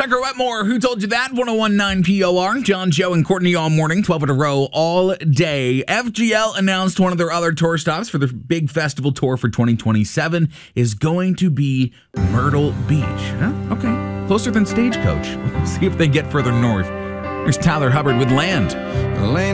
Tucker Wetmore, who told you that? 1019 POR. John, Joe, and Courtney all morning, 12 in a row, all day. FGL announced one of their other tour stops for the big festival tour for 2027 is going to be Myrtle Beach. Huh? Okay. Closer than Stagecoach. Let's see if they get further north. Here's Tyler Hubbard with Land.